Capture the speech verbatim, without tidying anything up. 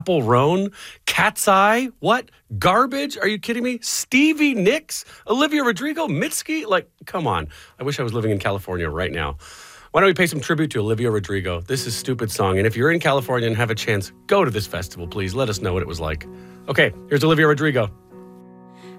Apple Roan, Cat's Eye, what? Garbage? Are you kidding me? Stevie Nicks, Olivia Rodrigo, Mitski? Like, come on. I wish I was living in California right now. Why don't we pay some tribute to Olivia Rodrigo? This is Stupid Song. And if you're in California and have a chance, go to this festival, please. Let us know what it was like. Okay, here's Olivia Rodrigo.